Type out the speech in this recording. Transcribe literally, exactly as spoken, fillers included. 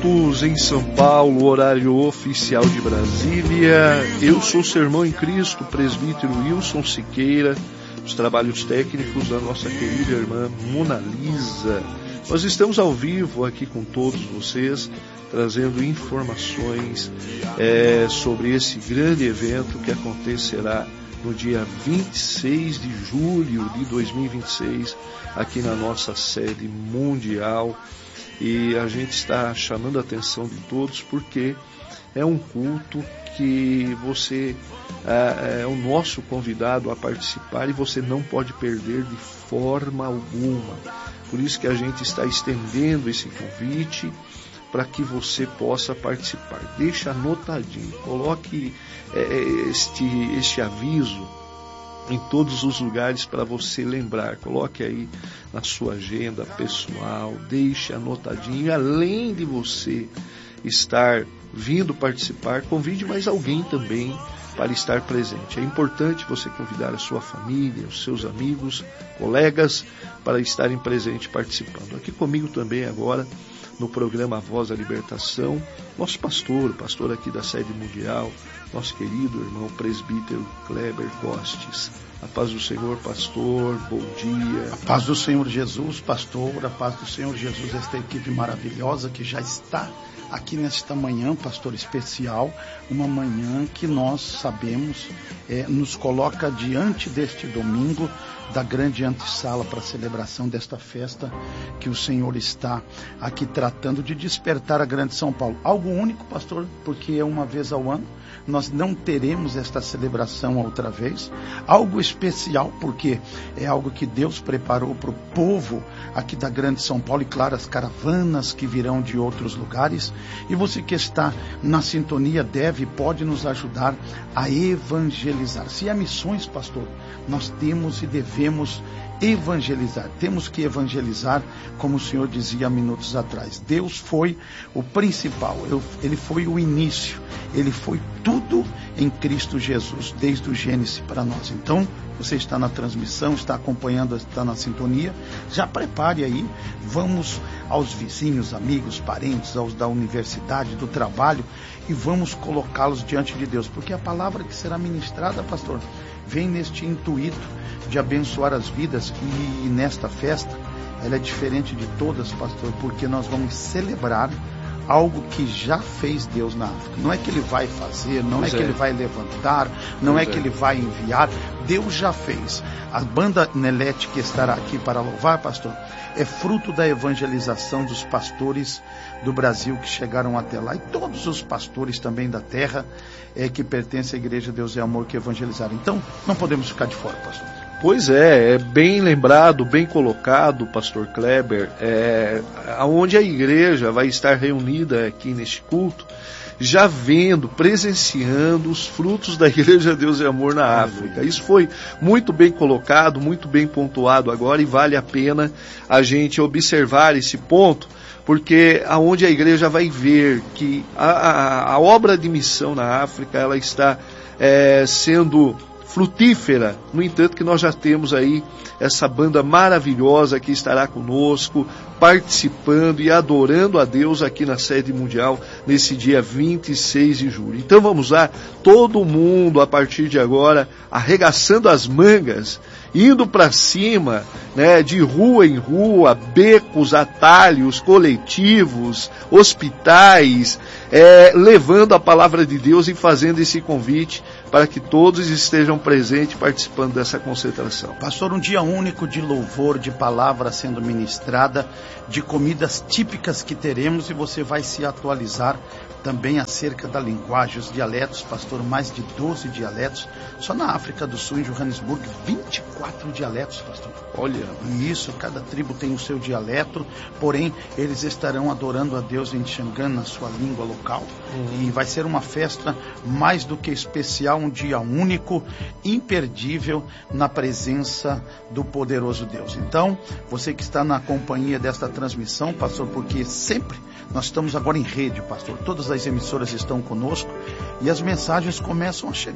Tempos em São Paulo, horário oficial de Brasília. Eu sou o seu irmão em Cristo, presbítero Wilson Siqueira, os trabalhos técnicos da nossa querida irmã Mona Lisa. Nós estamos ao vivo aqui com todos vocês, trazendo informações é, sobre esse grande evento que acontecerá no dia vinte e seis de julho de dois mil e vinte e seis, aqui na nossa sede mundial. E a gente está chamando a atenção de todos porque é um culto que você é, é o nosso convidado a participar e você não pode perder de forma alguma. Por isso que a gente está estendendo esse convite para que você possa participar. Deixa anotadinho, coloque é, este, este aviso em todos os lugares para você lembrar. Coloque aí na sua agenda pessoal, deixe anotadinho. Além de você estar vindo participar, convide mais alguém também para estar presente. É importante você convidar a sua família, os seus amigos, colegas, para estarem presentes participando. Aqui comigo também agora, no programa Voz da Libertação, nosso pastor, pastor aqui da sede mundial, nosso querido irmão presbítero Kleber Costes. A paz do Senhor, pastor, bom dia. A paz do Senhor Jesus, pastor, a paz do Senhor Jesus, esta equipe maravilhosa que já está aqui nesta manhã, pastor, especial, uma manhã que nós sabemos é, nos coloca diante deste domingo da grande antessala para a celebração desta festa que o Senhor está aqui tratando de despertar a grande São Paulo. Algo único, pastor, porque é uma vez ao ano, nós não teremos esta celebração outra vez. Algo especial, porque é algo que Deus preparou para o povo aqui da grande São Paulo, e claro, as caravanas que virão de outros lugares. E você que está na sintonia deve e pode nos ajudar a evangelizar. Se há missões, pastor, nós temos e devemos evangelizar. Temos que evangelizar, como o Senhor dizia há minutos atrás. Deus foi o principal, Ele foi o início, Ele foi tudo em Cristo Jesus, desde o Gênesis para nós. Então, você está na transmissão, está acompanhando, está na sintonia, já prepare aí, vamos aos vizinhos, amigos, parentes, aos da universidade, do trabalho, e vamos colocá-los diante de Deus, porque a palavra que será ministrada, pastor, vem neste intuito de abençoar as vidas. E nesta festa, ela é diferente de todas, pastor, porque nós vamos celebrar algo que já fez Deus na África. Não é que Ele vai fazer, não é que Ele vai levantar, não é que Ele vai enviar. Deus já fez. A banda Nelete que estará aqui para louvar, pastor, é fruto da evangelização dos pastores do Brasil que chegaram até lá. E todos os pastores também da terra é, que pertencem à Igreja Deus é Amor que evangelizaram. Então, não podemos ficar de fora, pastor. Pois é, é bem lembrado, bem colocado, pastor Kleber, é, onde a igreja vai estar reunida aqui neste culto, já vendo, presenciando os frutos da Igreja Deus e Amor na África. Isso foi muito bem colocado, muito bem pontuado agora, e vale a pena a gente observar esse ponto, porque aonde a igreja vai ver que a, a, a obra de missão na África, ela está é, sendo frutífera. No entanto, que nós já temos aí essa banda maravilhosa que estará conosco, participando e adorando a Deus aqui na sede mundial nesse dia vinte e seis de julho. Então vamos lá, todo mundo a partir de agora arregaçando as mangas, indo para cima, né, de rua em rua, becos, atalhos, coletivos, hospitais, é, levando a palavra de Deus e fazendo esse convite para que todos estejam presentes participando dessa concentração. Pastor, um dia único de louvor, de palavra sendo ministrada, de comidas típicas que teremos, e você vai se atualizar também acerca da linguagem, os dialetos, pastor, mais de doze dialetos, só na África do Sul, em Johannesburg, vinte e quatro dialetos, pastor. Olha. Isso, cada tribo tem o seu dialeto, porém, eles estarão adorando a Deus em Xangã, na sua língua local, uhum. E vai ser uma festa mais do que especial, um dia único, imperdível, na presença do poderoso Deus. Então, você que está na companhia desta transmissão, pastor, porque sempre nós estamos agora em rede, pastor, todas as emissoras estão conosco, e as mensagens começam a chegar.